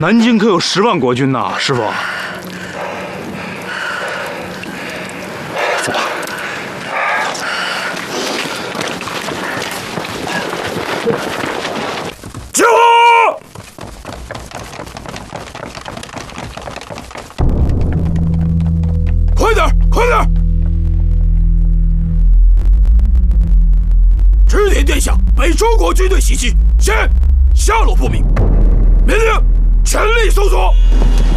南京可有10万国军呐，师傅。 走吧。 集合！快点，快点！织田殿下被中国军队袭击，现下落不明，命令全力搜索。